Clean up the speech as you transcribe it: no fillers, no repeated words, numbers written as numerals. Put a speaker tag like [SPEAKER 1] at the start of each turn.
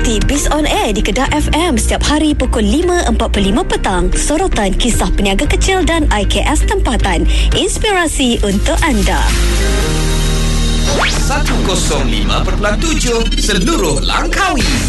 [SPEAKER 1] Ikuti Biz on Air di Kedah FM setiap hari pukul 5.45 petang. Sorotan kisah peniaga kecil dan IKS tempatan. Inspirasi untuk anda.
[SPEAKER 2] 105.7 seluruh Langkawi.